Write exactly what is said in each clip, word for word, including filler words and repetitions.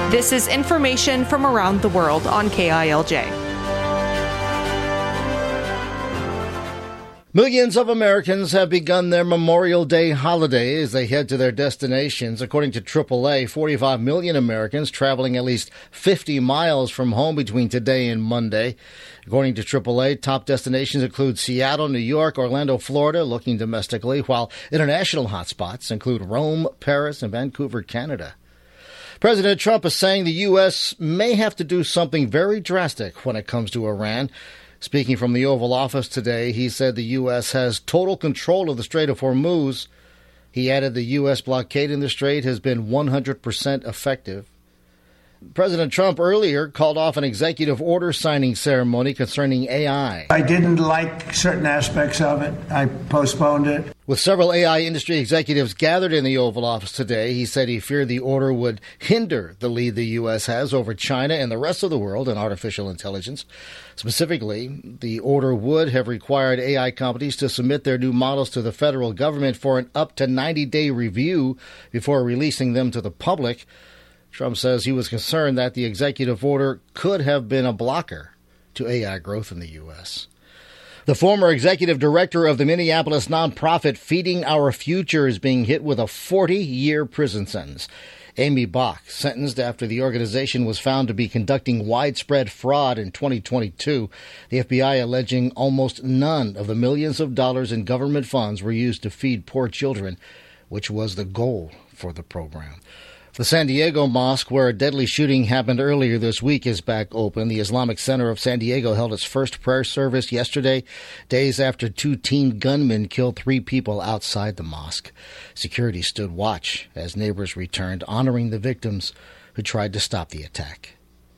This is information from around the world on K I L J. Millions of Americans have begun their Memorial Day holiday as they head to their destinations. According to triple A, forty-five million Americans traveling at least fifty miles from home between today and Monday. According to triple A, top destinations include Seattle, New York, Orlando, Florida, looking domestically, while international hotspots include Rome, Paris, and Vancouver, Canada. President Trump is saying the U S may have to do something very drastic when it comes to Iran. Speaking from the Oval Office today, he said the U S has total control of the Strait of Hormuz. He added the U S blockade in the strait has been one hundred percent effective. President Trump earlier called off an executive order signing ceremony concerning A I. I didn't like certain aspects of it. I postponed it. With several A I industry executives gathered in the Oval Office today, he said he feared the order would hinder the lead the U S has over China and the rest of the world in artificial intelligence. Specifically, the order would have required A I companies to submit their new models to the federal government for an up to ninety-day review before releasing them to the public. Trump says he was concerned that the executive order could have been a blocker to A I growth in the U S. The former executive director of the Minneapolis nonprofit Feeding Our Future is being hit with a forty-year prison sentence. Amy Bach, sentenced after the organization was found to be conducting widespread fraud in twenty twenty-two, the F B I alleging almost none of the millions of dollars in government funds were used to feed poor children, which was the goal for the program. The San Diego Mosque, where a deadly shooting happened earlier this week, is back open. The Islamic Center of San Diego held its first prayer service yesterday, days after two teen gunmen killed three people outside the mosque. Security stood watch as neighbors returned, honoring the victims who tried to stop the attack.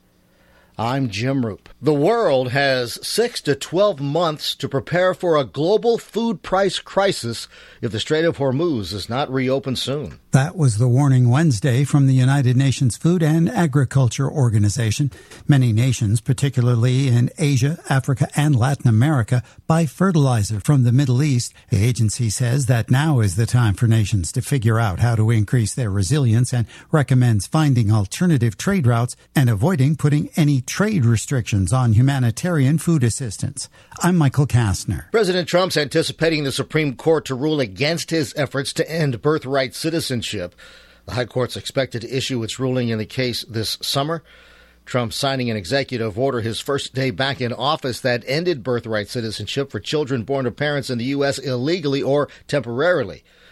I'm Jim Roop. The world has six to twelve months to prepare for a global food price crisis if the Strait of Hormuz is not reopened soon. That was the warning Wednesday from the United Nations Food and Agriculture Organization. Many nations, particularly in Asia, Africa, and Latin America, buy fertilizer from the Middle East. The agency says that now is the time for nations to figure out how to increase their resilience and recommends finding alternative trade routes and avoiding putting any trade restrictions on humanitarian food assistance. I'm Michael Kastner. President Trump's anticipating the Supreme Court to rule against his efforts to end birthright citizenship. The High Court's expected to issue its ruling in the case this summer. Trump signing an executive order his first day back in office that ended birthright citizenship for children born to parents in the U S illegally or temporarily.